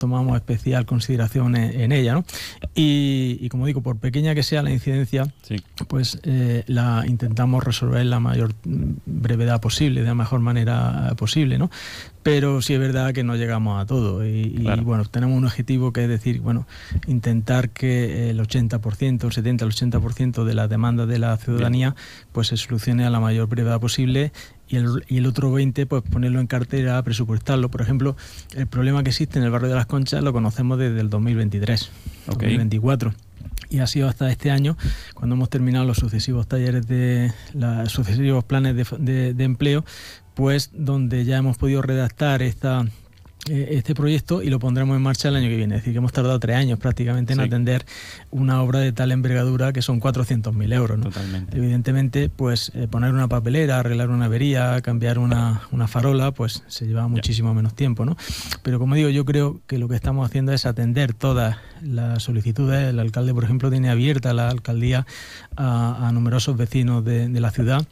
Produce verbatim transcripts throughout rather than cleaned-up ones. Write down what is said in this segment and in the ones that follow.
tomamos especial consideración en, en ella, ¿no? Y, y como digo, por pequeña que sea la incidencia, sí. pues eh, la intentamos resolver en la mayor brevedad posible, de la mejor manera posible, ¿no? Pero sí es verdad que no llegamos a todo y, claro. y bueno, tenemos un objetivo que es decir, bueno, intentar que el ochenta por ciento, el setenta, el ochenta por ciento de las demandas de la ciudadanía Bien. pues se solucione a la mayor brevedad posible. Y el, y el otro veinte, pues ponerlo en cartera, presupuestarlo. Por ejemplo, el problema que existe en el barrio de Las Conchas lo conocemos desde el dos mil veintitrés, okay. dos mil veinticuatro. Y ha sido hasta este año, cuando hemos terminado los sucesivos talleres de los sucesivos planes de, de, de empleo, pues donde ya hemos podido redactar esta... este proyecto y lo pondremos en marcha el año que viene. Es decir, que hemos tardado tres años prácticamente en sí. atender una obra de tal envergadura que son cuatrocientos mil euros, ¿no? Totalmente. Evidentemente, pues eh, poner una papelera, arreglar una avería, cambiar una, una farola, pues se lleva muchísimo yeah. menos tiempo, ¿no? Pero como digo, yo creo que lo que estamos haciendo es atender todas las solicitudes. El alcalde, por ejemplo, tiene abierta la alcaldía a, a numerosos vecinos de, de la ciudad.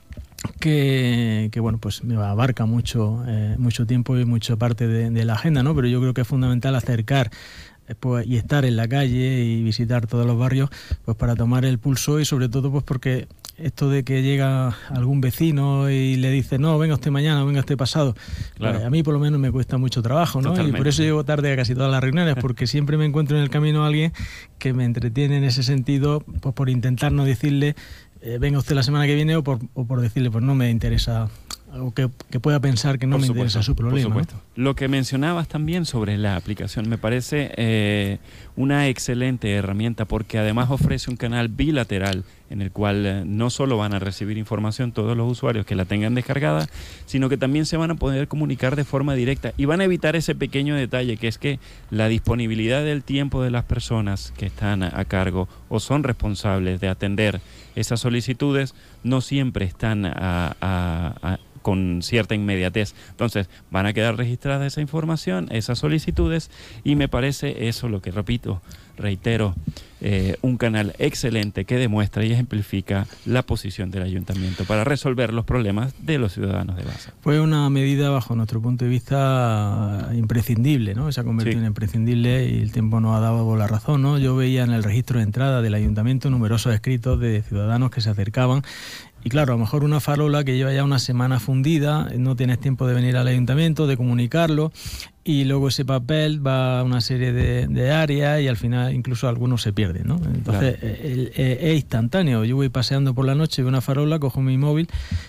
Que, que bueno, pues me abarca mucho eh, mucho tiempo y mucha parte de, de la agenda, ¿no? Pero yo creo que es fundamental acercar eh, pues, y estar en la calle y visitar todos los barrios, pues para tomar el pulso y sobre todo pues porque esto de que llega algún vecino y le dice no, venga usted mañana, venga usted pasado, claro. pues a mí por lo menos me cuesta mucho trabajo, ¿no? Totalmente. Y por eso llego tarde a casi todas las reuniones, porque siempre me encuentro en el camino a alguien que me entretiene en ese sentido, pues por intentar no decirle Eh, venga usted la semana que viene o por, o por decirle pues no me interesa o que, que pueda pensar que no por me supuesto, interesa su problema. Por supuesto. ¿no? Lo que mencionabas también sobre la aplicación me parece eh, una excelente herramienta porque además ofrece un canal bilateral en el cual eh, no solo van a recibir información todos los usuarios que la tengan descargada, sino que también se van a poder comunicar de forma directa y van a evitar ese pequeño detalle que es que la disponibilidad del tiempo de las personas que están a, a cargo o son responsables de atender esas solicitudes no siempre están a, a, a con cierta inmediatez. Entonces, van a quedar registrada esa información, esas solicitudes, y me parece eso lo que repito, reitero, eh, un canal excelente que demuestra y ejemplifica la posición del ayuntamiento para resolver los problemas de los ciudadanos de Baza. Fue una medida, bajo nuestro punto de vista, imprescindible, ¿no? Se ha convertido sí. en imprescindible y el tiempo nos ha dado la razón, ¿no? Yo veía en el registro de entrada del ayuntamiento numerosos escritos de ciudadanos que se acercaban. Y claro, a lo mejor una farola que lleva ya una semana fundida, no tienes tiempo de venir al ayuntamiento, de comunicarlo, y luego ese papel va a una serie de, de áreas y al final incluso algunos se pierden, ¿no? Entonces claro. es, es, es instantáneo. Yo voy paseando por la noche, veo una farola, cojo mi móvil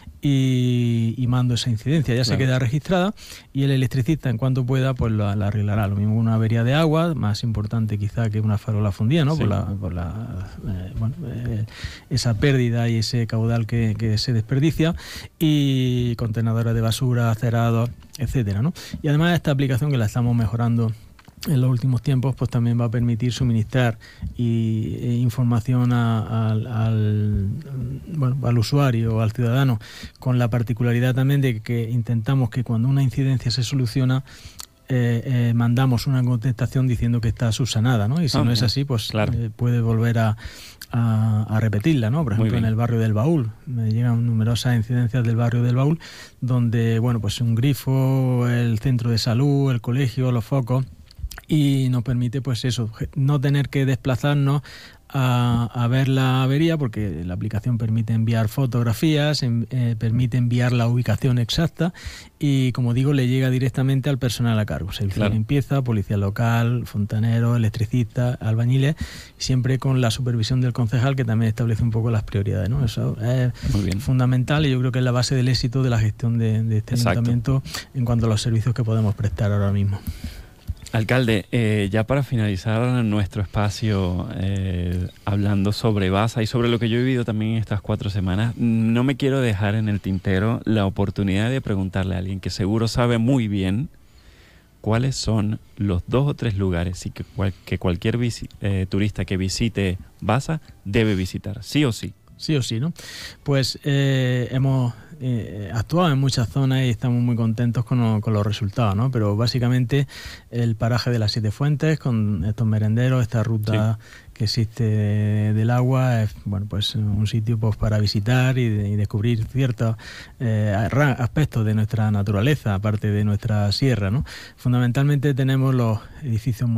y, y mando esa incidencia. Ya claro. se queda registrada y el electricista, en cuanto pueda, pues la, la arreglará. Lo mismo una avería de agua, más importante quizá que una farola fundida, ¿no? Sí. Por la, por la eh, bueno, eh, esa pérdida y ese caudal que, que se desperdicia, y contenedores de basura, acerados, etcétera, ¿no? Y además esta aplicación que la estamos mejorando en los últimos tiempos, pues también va a permitir suministrar y, e información a, a, al, bueno, al usuario, al ciudadano, con la particularidad también de que intentamos que cuando una incidencia se soluciona, Eh, eh, mandamos una contestación diciendo que está subsanada, ¿no? Y si ah, no es así, pues claro. eh, puede volver a, a, a repetirla, ¿no? Por ejemplo, en el barrio del Baúl, me llegan numerosas incidencias del barrio del Baúl, donde, bueno, pues un grifo, el centro de salud, el colegio, los focos, y nos permite, pues eso, no tener que desplazarnos A, a ver la avería, porque la aplicación permite enviar fotografías, en, eh, permite enviar la ubicación exacta y, como digo, le llega directamente al personal a cargo. Servicio claro. de limpieza, policía local, fontaneros, electricistas, albañiles, siempre con la supervisión del concejal, que también establece un poco las prioridades, ¿no? Eso es fundamental y yo creo que es la base del éxito de la gestión de, de este Exacto. ayuntamiento en cuanto a los servicios que podemos prestar ahora mismo. Alcalde, eh, ya para finalizar nuestro espacio eh, hablando sobre Baza y sobre lo que yo he vivido también en estas cuatro semanas, no me quiero dejar en el tintero la oportunidad de preguntarle a alguien que seguro sabe muy bien cuáles son los dos o tres lugares y que, cual, que cualquier visi, eh, turista que visite Baza debe visitar, sí o sí. Sí o sí, ¿no? Pues eh, hemos eh, actuado en muchas zonas y estamos muy contentos con, lo, con los resultados, ¿no? Pero básicamente el paraje de las Siete Fuentes, con estos merenderos, esta ruta sí. que existe del agua, es bueno, pues un sitio pues para visitar y, de, y descubrir ciertos eh, aspectos de nuestra naturaleza, aparte de nuestra sierra, ¿no? Fundamentalmente tenemos los edificios